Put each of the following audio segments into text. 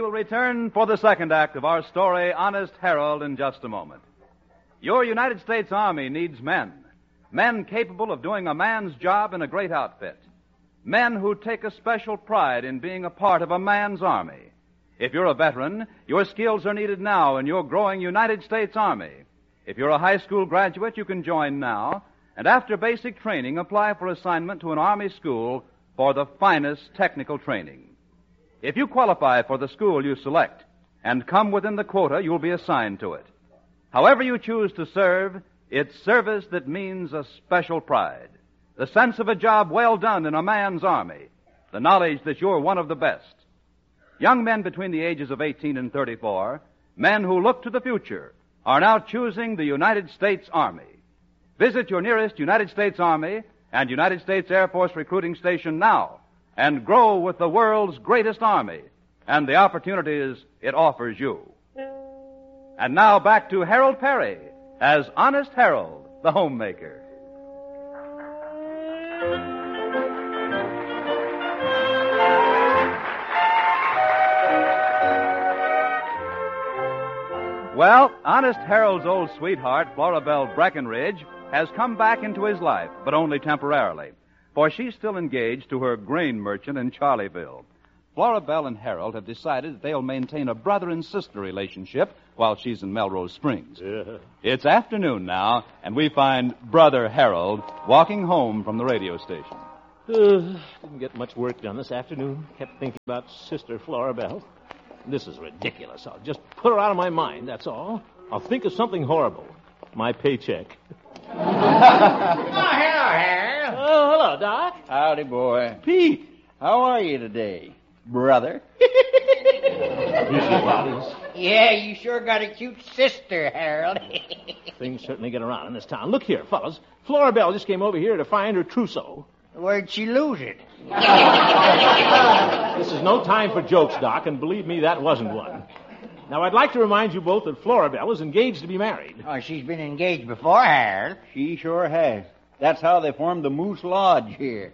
will return for the second act of our story, Honest Harold, in just a moment. Your United States Army needs men. Men capable of doing a man's job in a great outfit. Men who take a special pride in being a part of a man's army. If you're a veteran, your skills are needed now in your growing United States Army. If you're a high school graduate, you can join now, and after basic training, apply for assignment to an Army school for the finest technical training. If you qualify for the school you select and come within the quota, you'll be assigned to it. However you choose to serve, it's service that means a special pride. The sense of a job well done in a man's army. The knowledge that you're one of the best. Young men between the ages of 18 and 34, men who look to the future, are now choosing the United States Army. Visit your nearest United States Army and United States Air Force recruiting station now and grow with the world's greatest army and the opportunities it offers you. And now back to Harold Perry as Honest Harold, the homemaker. Well, Honest Harold's old sweetheart, Florabelle Breckenridge, has come back into his life, but only temporarily, for she's still engaged to her grain merchant in Charleville. Florabelle and Harold have decided that they'll maintain a brother and sister relationship while she's in Melrose Springs. Yeah. It's afternoon now, and we find Brother Harold walking home from the radio station. Didn't get much work done this afternoon. Kept thinking about Sister Florabelle. This is ridiculous. I'll just put her out of my mind, that's all. I'll think of something horrible. My paycheck. Oh, hello, Harold. Oh, hello, Doc. Howdy, boy. Pete. How are you today, brother? Yeah, you sure got a cute sister, Harold. Things certainly get around in this town. Look here, fellas. Florabelle just came over here to find her trousseau. Where'd she lose it? This is no time for jokes, Doc, and believe me, that wasn't one. Now, I'd like to remind you both that Florabelle is engaged to be married. Oh, she's been engaged before, Harold. She sure has. That's how they formed the Moose Lodge here.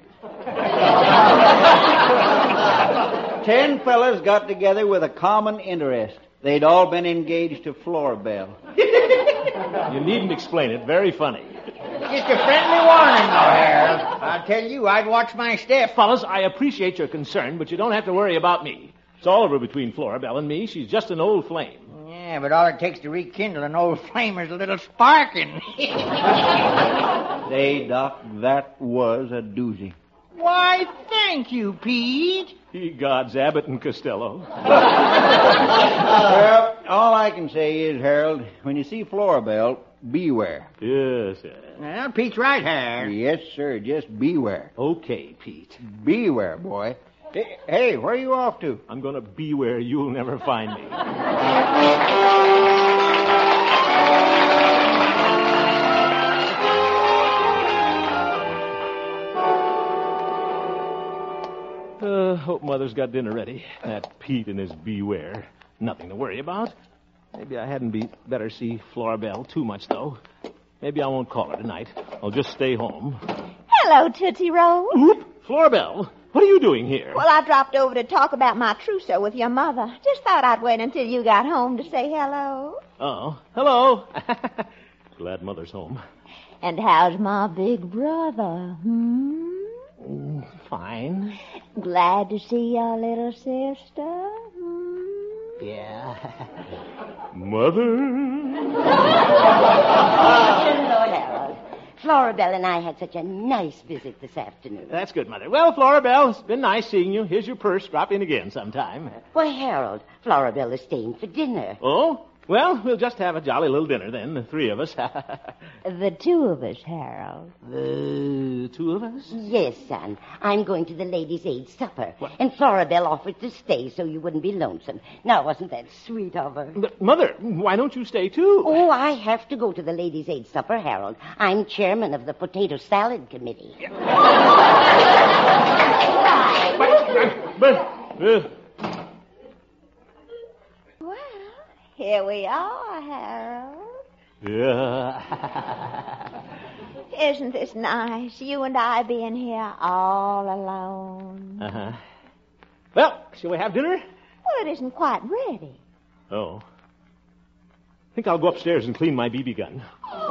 10 fellas got together with a common interest. They'd all been engaged to Florabelle. You needn't explain it. Very funny. Just a friendly warning, though, Harold. I'll tell you, I'd watch my step. Fellas, I appreciate your concern, but you don't have to worry about me. It's all over between Florabelle and me. She's just an old flame. Yeah, but all it takes to rekindle an old flame is a little sparking. Say, Doc, that was a doozy. Why, thank you, Pete. Ye gods, Abbott and Costello. Well, all I can say is, Harold, when you see Florabelle, beware. Yes, sir. Well, Pete's right, Harold. Yes, sir, just beware. Okay, Pete. Beware, boy. Hey, where are you off to? I'm going to be where you'll never find me. Hope Mother's got dinner ready. That Pete and his beware. Nothing to worry about. Maybe I hadn't better see Florabelle too much, though. Maybe I won't call her tonight. I'll just stay home. Hello, Tootsie Roll. Oop! Florabelle, what are you doing here? Well, I dropped over to talk about my trousseau with your mother. Just thought I'd wait until you got home to say hello. Oh, hello. Glad Mother's home. And how's my big brother, Fine. Glad to see your little sister, Yeah. Mother? Lord Harold, Florabelle and I had such a nice visit this afternoon. That's good, Mother. Well, Florabelle, it's been nice seeing you. Here's your purse. Drop in again sometime. Why, Harold, Florabelle is staying for dinner. Oh? Well, we'll just have a jolly little dinner then, the three of us. The two of us, Harold. The two of us? Yes, son. I'm going to the Ladies' Aid supper. What? And Florabelle offered to stay so you wouldn't be lonesome. Now, wasn't that sweet of her? But, Mother, why don't you stay too? Oh, I have to go to the Ladies' Aid supper, Harold. I'm chairman of the Potato Salad Committee. Here we are, Harold. Yeah. Isn't this nice? You and I being here all alone. Uh-huh. Well, shall we have dinner? Well, it isn't quite ready. Oh. I think I'll go upstairs and clean my BB gun.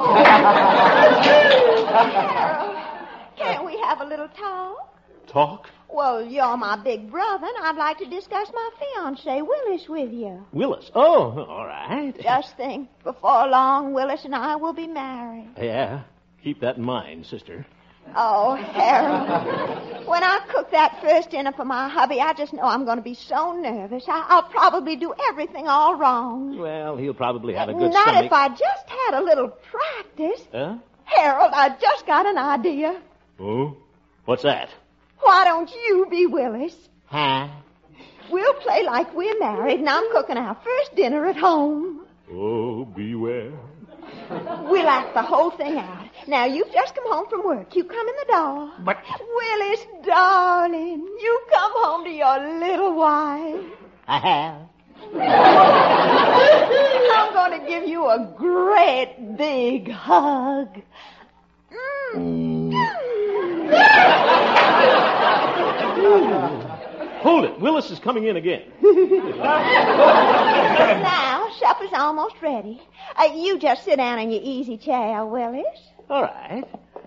Harold, can't we have a little talk? Talk? Well, you're my big brother, and I'd like to discuss my fiancé, Willis, with you. Willis? Oh, all right. Just think, before long, Willis and I will be married. Yeah. Keep that in mind, sister. Oh, Harold, when I cook that first dinner for my hubby, I just know I'm going to be so nervous. I'll probably do everything all wrong. Well, he'll probably have a good Not stomach. if I just had a little practice. Huh? Harold, I just got an idea. Oh? What's that? Why don't you be Willis? Huh? We'll play like we're married, and I'm cooking our first dinner at home. Oh, beware. We'll act the whole thing out. Now, you've just come home from work. You come in the door. But Willis, darling, you come home to your little wife. I have. I'm going to give you a great big hug. Hold it. Willis is coming in again. Now, supper's almost ready. You just sit down in your easy chair, Willis. All right.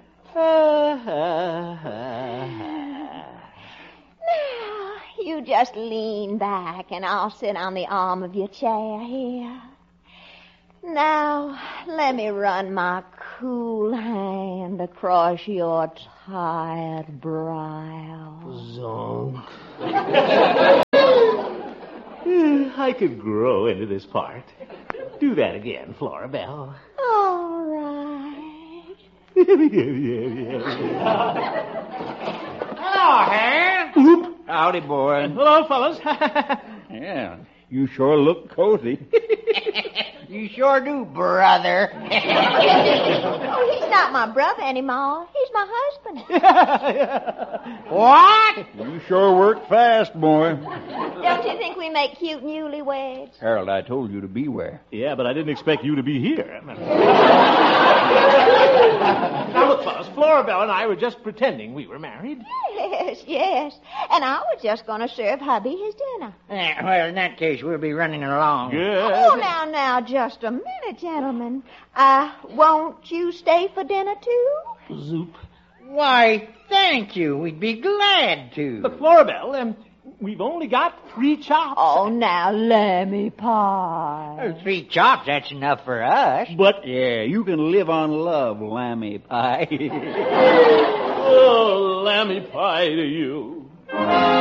Now, you just lean back, and I'll sit on the arm of your chair here. Now, let me run my cool hand across your tired brow. Zonk. I could grow into this part. Do that again, Flora Belle. All right. hello, Harold. Howdy, boy. Hello, fellas. Yeah, you sure look cozy. You sure do, brother. Oh, he's not my brother anymore. He's my husband. What? You sure work fast, boy. Don't you think we make cute newlyweds? Harold, I told you to beware. Yeah, but I didn't expect you to be here. Now, look, fellas, Flora Belle and I were just pretending we were married. Yes, yes. And I was just going to serve hubby his dinner. Well, in that case, we'll be running along. Good. Oh, now, just a minute, gentlemen. Won't you stay for dinner, too? Zoop. Why, thank you. We'd be glad to. But, Flora Belle, we've only got 3 chops. Oh, now, lammy pie. 3 chops, that's enough for us. But, Yeah, you can live on love, lammy pie. oh, lammy pie to you.